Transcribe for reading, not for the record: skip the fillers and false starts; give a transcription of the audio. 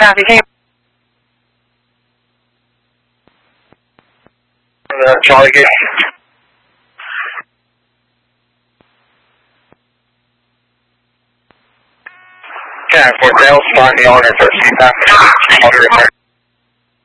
Copy. Hey. Charlie Gate. Okay, for Dale, find the owner for CPAP.